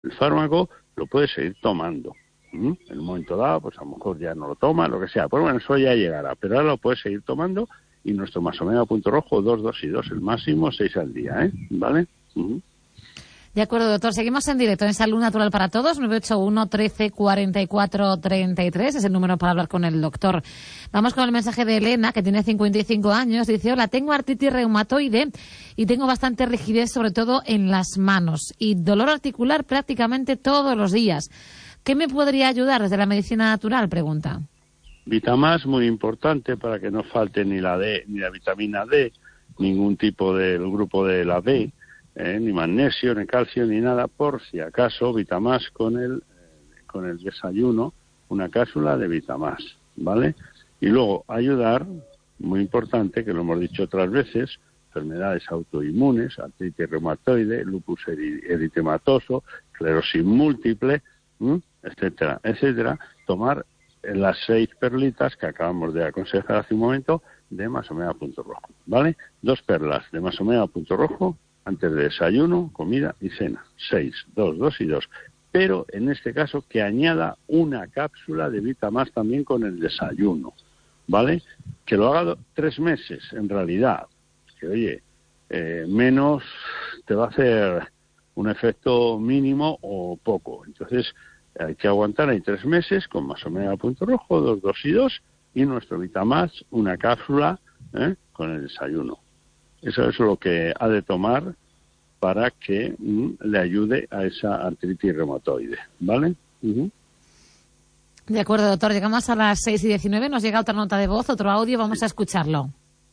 El fármaco lo puede seguir tomando. En un momento dado, pues a lo mejor ya no lo toma, lo que sea. Pues bueno, eso ya llegará, pero ahora lo puede seguir tomando y nuestro más omega punto rojo, 2 dosis, el máximo 6 al día, ¿vale? De acuerdo, doctor. Seguimos en directo en Salud Natural para Todos, 981 13 44 33, es el número para hablar con el doctor. Vamos con el mensaje de Elena, que tiene 55 años. Dice, hola, tengo artritis reumatoide y tengo bastante rigidez, sobre todo en las manos, y dolor articular prácticamente todos los días. ¿Qué me podría ayudar desde la medicina natural? Pregunta. Vitamás, muy importante para que no falte ni la D, ni la vitamina D, ningún tipo del grupo de la B, ni magnesio, ni calcio, ni nada, por si acaso, Vitamás con el desayuno, una cápsula de Vitamás, ¿vale? Y luego ayudar, muy importante, que lo hemos dicho otras veces, enfermedades autoinmunes, artritis reumatoide, lupus eritematoso, esclerosis múltiple, etcétera, etcétera, tomar las 6 perlitas que acabamos de aconsejar hace un momento de más omega punto rojo, ¿vale? 2 perlas de más omega punto rojo antes de desayuno, comida y cena. 6, 2, 2 y 2. Pero en este caso que añada una cápsula de Vitamás también con el desayuno, ¿vale? Que lo haga 3 meses, en realidad. Que oye, menos te va a hacer un efecto mínimo o poco. Entonces hay que aguantar ahí 3 meses con más omega punto rojo, 2, 2 y 2, y nuestro Vitamás, una cápsula con el desayuno. Eso es lo que ha de tomar para que le ayude a esa artritis reumatoide, ¿vale? De acuerdo, doctor. Llegamos a las 6:19, nos llega otra nota de voz, otro audio, vamos a escucharlo.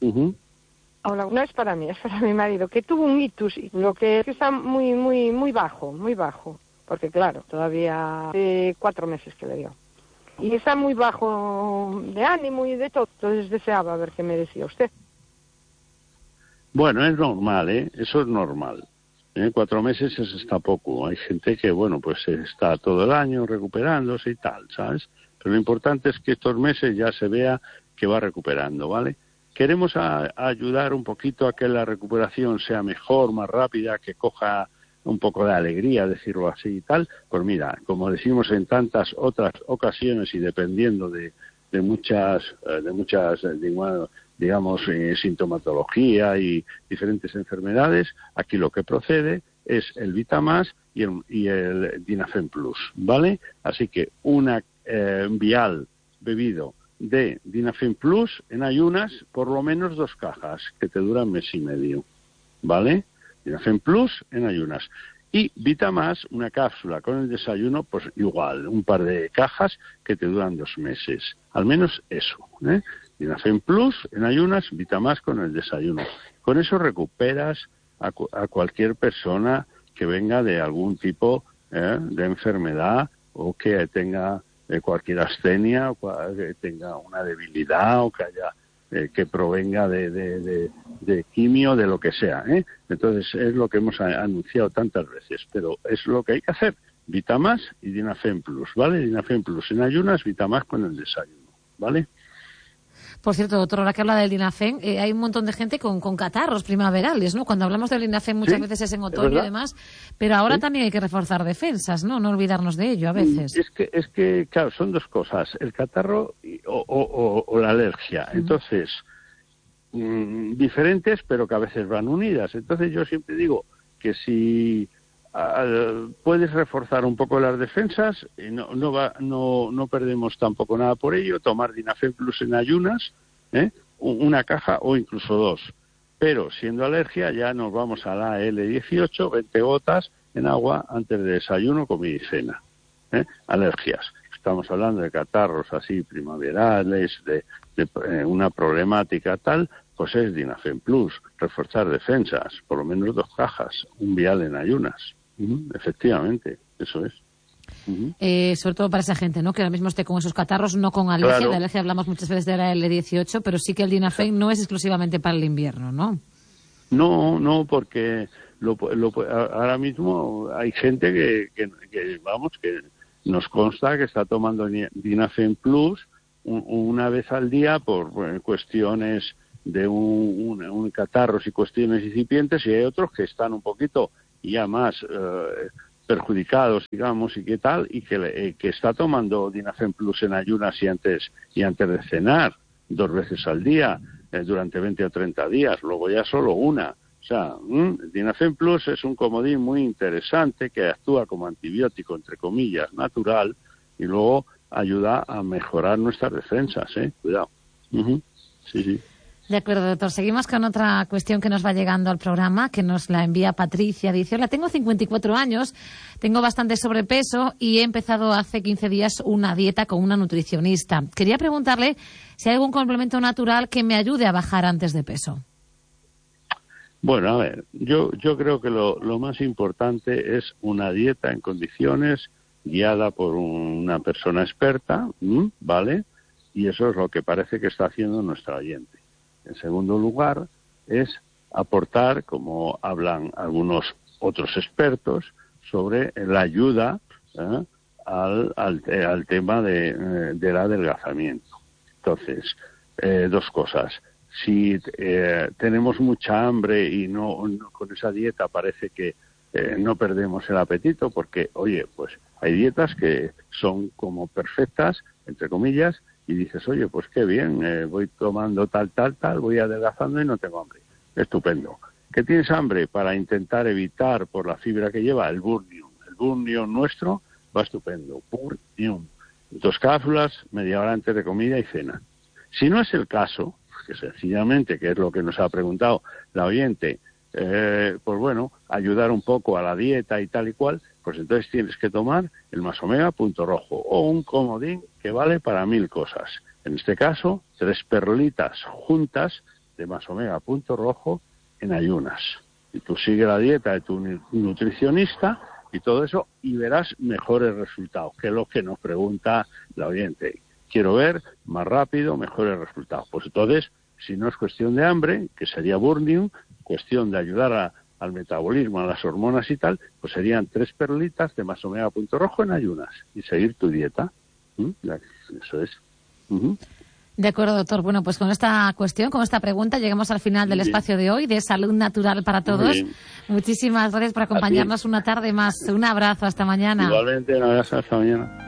Hola, no es para mí, es para mi marido, que tuvo un ictus, lo que es que está muy bajo, porque claro, todavía hace 4 meses que le dio. Y está muy bajo de ánimo y de todo, entonces deseaba ver qué me decía usted. Bueno, es normal, eso es normal. 4 meses está poco. Hay gente que, bueno, pues está todo el año recuperándose y tal, ¿sabes? Pero lo importante es que estos meses ya se vea que va recuperando, ¿vale? Queremos ayudar un poquito a que la recuperación sea mejor, más rápida, que coja un poco de alegría, decirlo así y tal. Pues mira, como decimos en tantas otras ocasiones y dependiendo de muchas digamos, sintomatología y diferentes enfermedades, aquí lo que procede es el Vitamás y el Dinafen Plus, ¿vale? Así que una vial bebido de Dinafen Plus en ayunas, por lo menos 2 cajas, que te duran mes y medio, ¿vale? Dinafen Plus en ayunas. Y Vitamás, una cápsula con el desayuno, pues igual, un par de cajas que te duran 2 meses. Al menos eso, Dinafen Plus en ayunas, Vitamás con el desayuno. Con eso recuperas a cualquier persona que venga de algún tipo de enfermedad o que tenga cualquier astenia, o que tenga una debilidad o que haya que provenga de quimio, de lo que sea, Entonces es lo que hemos anunciado tantas veces, pero es lo que hay que hacer. Vitamás y Dinafen Plus, ¿vale? Dinafen Plus en ayunas, Vitamás con el desayuno, ¿vale? Por cierto, doctor, ahora que habla del Dinafen, hay un montón de gente con catarros primaverales, ¿no? Cuando hablamos del Dinafen muchas veces es en otoño y demás, pero ahora también hay que reforzar defensas, ¿no? No olvidarnos de ello a veces. Es que claro, son 2 cosas, el catarro o la alergia. Entonces, diferentes, pero que a veces van unidas. Entonces yo siempre digo que si puedes reforzar un poco las defensas, no perdemos tampoco nada por ello, tomar Dinafen Plus en ayunas, una caja o incluso 2. Pero siendo alergia ya nos vamos a la L18, 20 gotas en agua antes de desayuno, comida y cena. Alergias. Estamos hablando de catarros así primaverales, de una problemática tal, pues es Dinafen Plus, reforzar defensas, por lo menos 2 cajas, un vial en ayunas. Efectivamente, eso es. Sobre todo para esa gente, ¿no? Que ahora mismo esté con esos catarros, no con alergia. Claro. De alergia hablamos muchas veces de la L18, pero sí que el Dinafen no es exclusivamente para el invierno, ¿no? No, porque ahora mismo hay gente que nos consta que está tomando Dinafen Plus una vez al día por cuestiones de un catarros y cuestiones incipientes, y hay otros que están un poquito ya más perjudicados, digamos, y qué tal, y que está tomando Dinafem Plus en ayunas y antes de cenar, 2 veces al día, durante 20 o 30 días, luego ya solo una. O sea, Dinafem Plus es un comodín muy interesante que actúa como antibiótico, entre comillas, natural, y luego ayuda a mejorar nuestras defensas, Cuidado. Sí. De acuerdo, doctor. Seguimos con otra cuestión que nos va llegando al programa, que nos la envía Patricia. Dice, hola, tengo 54 años, tengo bastante sobrepeso y he empezado hace 15 días una dieta con una nutricionista. Quería preguntarle si hay algún complemento natural que me ayude a bajar antes de peso. Bueno, a ver, yo creo que lo más importante es una dieta en condiciones, guiada por una persona experta, ¿vale? Y eso es lo que parece que está haciendo nuestra oyente. En segundo lugar, es aportar, como hablan algunos otros expertos, sobre la ayuda al tema del adelgazamiento. Entonces, 2 cosas. Si tenemos mucha hambre y no con esa dieta parece que no perdemos el apetito, porque, oye, pues hay dietas que son como perfectas, entre comillas, y dices, oye, pues qué bien, voy tomando tal, voy adelgazando y no tengo hambre. Estupendo. ¿Qué tienes hambre? Para intentar evitar, por la fibra que lleva, el burnium. El burnium nuestro va estupendo. Burnium. 2 cápsulas, media hora antes de comida y cena. Si no es el caso, que sencillamente, que es lo que nos ha preguntado la oyente, pues bueno, ayudar un poco a la dieta y tal y cual, pues entonces tienes que tomar el Más Omega Punto Rojo o un comodín que vale para 1000 cosas. En este caso, 3 perlitas juntas de Más Omega Punto Rojo en ayunas. Y tú sigue la dieta de tu nutricionista y todo eso y verás mejores resultados, que es lo que nos pregunta la oyente. Quiero ver más rápido, mejores resultados. Pues entonces, si no es cuestión de hambre, que sería burnium, cuestión de ayudar al metabolismo, a las hormonas y tal, pues serían 3 perlitas de Más Omega Punto Rojo en ayunas y seguir tu dieta. Eso es. De acuerdo, doctor. Bueno, pues con esta cuestión, con esta pregunta, llegamos al final del espacio de hoy, de Salud Natural para Todos. Muchísimas gracias por acompañarnos una tarde más. Un abrazo, hasta mañana. Igualmente, un abrazo, hasta mañana.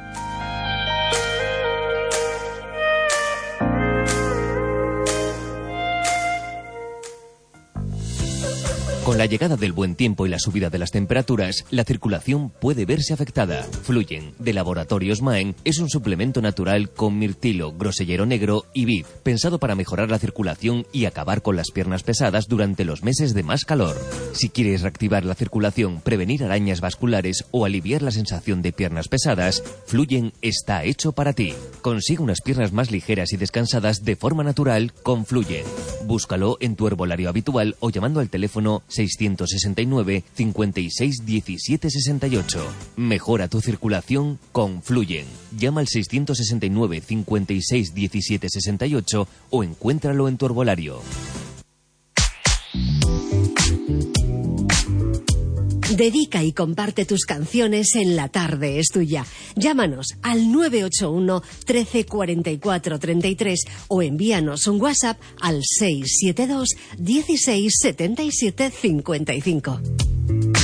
Con la llegada del buen tiempo y la subida de las temperaturas, la circulación puede verse afectada. Fluyen, de Laboratorios Maen, es un suplemento natural con mirtilo, grosellero negro y vid, pensado para mejorar la circulación y acabar con las piernas pesadas durante los meses de más calor. Si quieres reactivar la circulación, prevenir arañas vasculares o aliviar la sensación de piernas pesadas, Fluyen está hecho para ti. Consigue unas piernas más ligeras y descansadas de forma natural con Fluyen. Búscalo en tu herbolario habitual o llamando al teléfono 669 56 17 68. Mejora tu circulación con Fluyen. Llama al 669 56 17 68 o encuéntralo en tu herbolario. Dedica y comparte tus canciones en La Tarde es Tuya. Llámanos al 981 13 44 33 o envíanos un WhatsApp al 672 16 77 55.